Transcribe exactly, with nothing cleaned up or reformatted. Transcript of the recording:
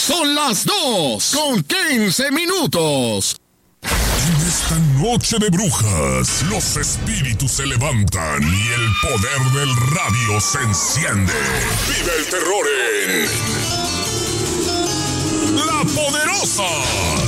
Son las dos con quince minutos. En esta noche de brujas, los espíritus se levantan y el poder del radio se enciende. Vive el terror en La Poderosa.